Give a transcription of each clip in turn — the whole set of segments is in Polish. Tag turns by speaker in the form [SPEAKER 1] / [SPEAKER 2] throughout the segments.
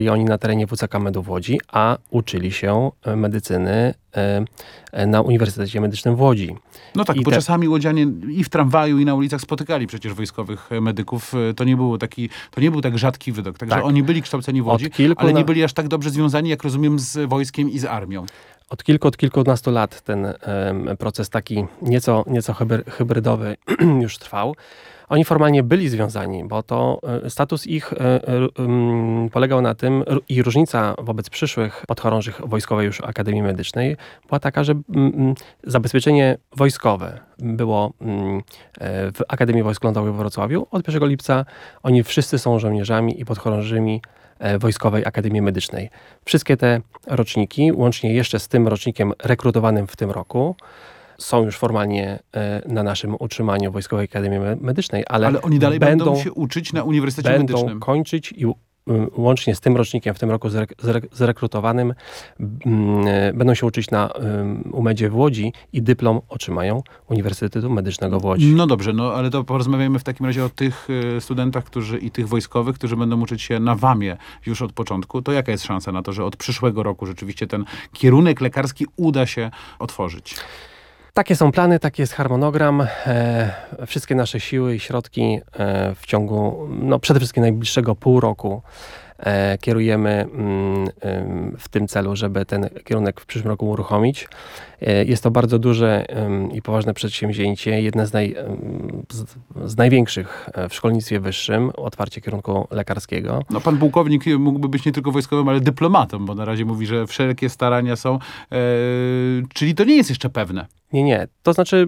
[SPEAKER 1] i oni na terenie WCK Medu w Łodzi, a uczyli się medycyny na Uniwersytecie Medycznym w Łodzi.
[SPEAKER 2] No tak, bo czasami łodzianie i w tramwaju, i na ulicach spotykali przecież wojskowych medyków. To nie był tak rzadki widok. Także
[SPEAKER 1] tak.
[SPEAKER 2] Oni byli kształceni w Łodzi, ale nie byli aż tak dobrze związani, jak rozumiem, z wojskiem i z armią.
[SPEAKER 1] Od kilkunastu lat ten proces taki nieco hybrydowy już trwał. Oni formalnie byli związani, bo to status ich polegał na tym i różnica wobec przyszłych podchorążych Wojskowej już Akademii Medycznej była taka, że zabezpieczenie wojskowe było w Akademii Wojsk Lądowych w Wrocławiu. Od 1 lipca oni wszyscy są żołnierzami i podchorążymi Wojskowej Akademii Medycznej. Wszystkie te roczniki, łącznie jeszcze z tym rocznikiem rekrutowanym w tym roku, są już formalnie na naszym utrzymaniu Wojskowej Akademii Medycznej, ale
[SPEAKER 2] oni dalej będą się uczyć na Uniwersytecie Medycznym.
[SPEAKER 1] Będą kończyć i łącznie z tym rocznikiem w tym roku zrekrutowanym będą się uczyć na UMED-zie w Łodzi i dyplom otrzymają Uniwersytetu Medycznego w Łodzi.
[SPEAKER 2] No dobrze, ale to porozmawiajmy w takim razie o tych studentach i tych wojskowych, którzy będą uczyć się na WAM-ie już od początku. To jaka jest szansa na to, że od przyszłego roku rzeczywiście ten kierunek lekarski uda się otworzyć?
[SPEAKER 1] Takie są plany, taki jest harmonogram. Wszystkie nasze siły i środki w ciągu przede wszystkim najbliższego pół roku kierujemy w tym celu, żeby ten kierunek w przyszłym roku uruchomić. Jest to bardzo duże i poważne przedsięwzięcie, jedne z największych w szkolnictwie wyższym, otwarcie kierunku lekarskiego.
[SPEAKER 2] Pan pułkownik mógłby być nie tylko wojskowym, ale dyplomatą, bo na razie mówi, że wszelkie starania są, czyli to nie jest jeszcze pewne.
[SPEAKER 1] Nie. To znaczy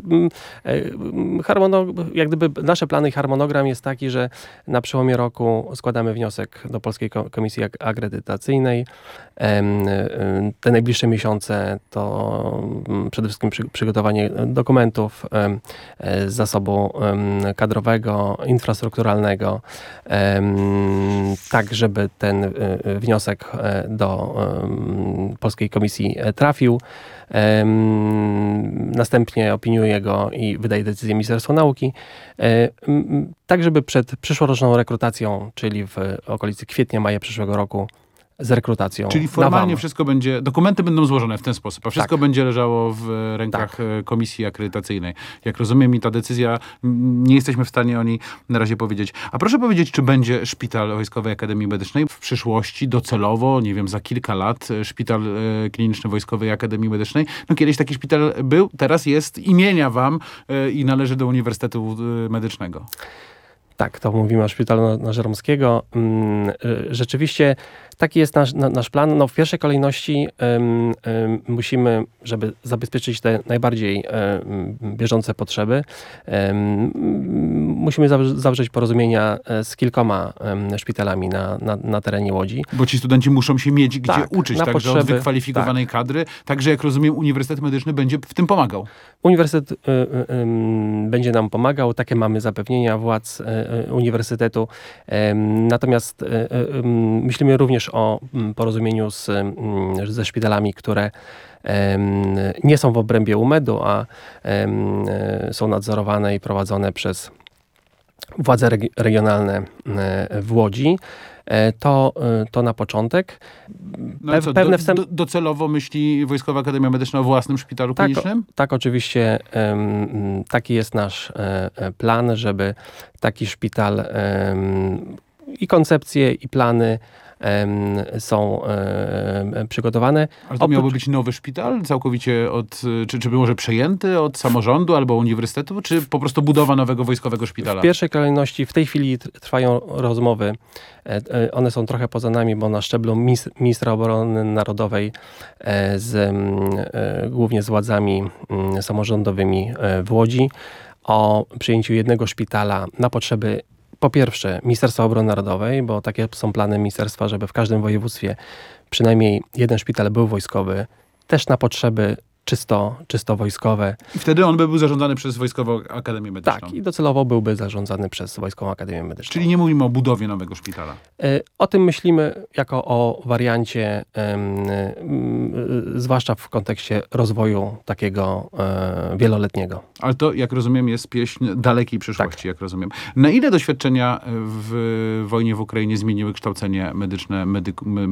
[SPEAKER 1] jak gdyby nasze plany i harmonogram jest taki, że na przełomie roku składamy wniosek do Polskiej Komisji Akredytacyjnej. Te najbliższe miesiące to przede wszystkim przygotowanie dokumentów, zasobu kadrowego, infrastrukturalnego, tak żeby ten wniosek do Polskiej Komisji trafił. Następnie opiniuje go i wydaje decyzję Ministerstwo Nauki, tak żeby przed przyszłoroczną rekrutacją, czyli w okolicy kwietnia, maja przyszłego roku, z rekrutacją.
[SPEAKER 2] Czyli formalnie wszystko będzie, dokumenty będą złożone w ten sposób, a wszystko będzie leżało w rękach Komisji Akredytacyjnej. Jak rozumiem, i ta decyzja, nie jesteśmy w stanie o niej na razie powiedzieć. A proszę powiedzieć, czy będzie szpital Wojskowej Akademii Medycznej w przyszłości docelowo, nie wiem, za kilka lat, szpital kliniczny Wojskowej Akademii Medycznej? Kiedyś taki szpital był, teraz jest imienia wam i należy do Uniwersytetu Medycznego.
[SPEAKER 1] Tak, to mówimy o szpitalu na Żeromskiego. Rzeczywiście taki jest nasz plan. W pierwszej kolejności musimy, żeby zabezpieczyć te najbardziej bieżące potrzeby, musimy zawrzeć porozumienia z kilkoma szpitalami na terenie Łodzi.
[SPEAKER 2] Bo ci studenci muszą się mieć gdzie uczyć, także od wykwalifikowanej kadry. Także, jak rozumiem, Uniwersytet Medyczny będzie w tym pomagał.
[SPEAKER 1] Uniwersytet będzie nam pomagał. Takie mamy zapewnienia władz uniwersytetu. Natomiast myślimy również o porozumieniu ze szpitalami, które nie są w obrębie UMED-u, a są nadzorowane i prowadzone przez władze regionalne w Łodzi. To na początek.
[SPEAKER 2] Docelowo myśli Wojskowa Akademia Medyczna o własnym szpitalu klinicznym?
[SPEAKER 1] Tak, oczywiście. Taki jest nasz plan, żeby taki szpital i koncepcje, i plany są przygotowane.
[SPEAKER 2] Ale to miałby być nowy szpital? Całkowicie czy może przejęty od samorządu albo uniwersytetu? Czy po prostu budowa nowego wojskowego szpitala?
[SPEAKER 1] W pierwszej kolejności w tej chwili trwają rozmowy. One są trochę poza nami, bo na szczeblu ministra obrony narodowej głównie z władzami samorządowymi w Łodzi o przyjęciu jednego szpitala na potrzeby po pierwsze Ministerstwa Obrony Narodowej, bo takie są plany ministerstwa, żeby w każdym województwie przynajmniej jeden szpital był wojskowy, też na potrzeby czysto wojskowe.
[SPEAKER 2] I wtedy on by był zarządzany przez Wojskową Akademię Medyczną.
[SPEAKER 1] Tak, i docelowo byłby zarządzany przez Wojskową Akademię Medyczną.
[SPEAKER 2] Czyli nie mówimy o budowie nowego szpitala.
[SPEAKER 1] O tym myślimy jako o wariancie, zwłaszcza w kontekście rozwoju takiego wieloletniego.
[SPEAKER 2] Ale to, jak rozumiem, jest pieśń dalekiej przyszłości, jak rozumiem. Na ile doświadczenia w wojnie w Ukrainie zmieniły kształcenie medyczne